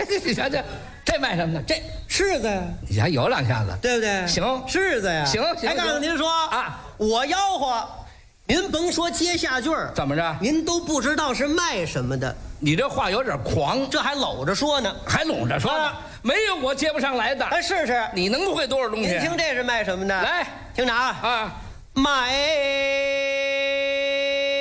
你瞧瞧，这卖什么呢？这柿子呀， 你还有两下子， 对不对？ 行柿子呀， 行。 还告诉您说啊， 我吆喝，您甭说接下句儿， 怎么着？ 您都不知道是卖什么的。 你这话有点狂， 这还搂着说呢， 还拢着说呢，没有我接不上来的。 来试试， 你能会多少东西？ 您听这是卖什么的？ 来， 听着啊， 啊， 卖